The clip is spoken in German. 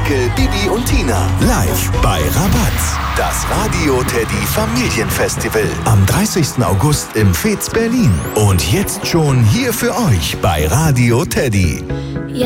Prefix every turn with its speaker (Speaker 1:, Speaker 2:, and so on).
Speaker 1: Enkel Bibi und Tina. Live bei Rabatz. Das Radio Teddy Familienfestival. Am 30. August im Fez Berlin. Und jetzt schon hier für euch bei Radio Teddy.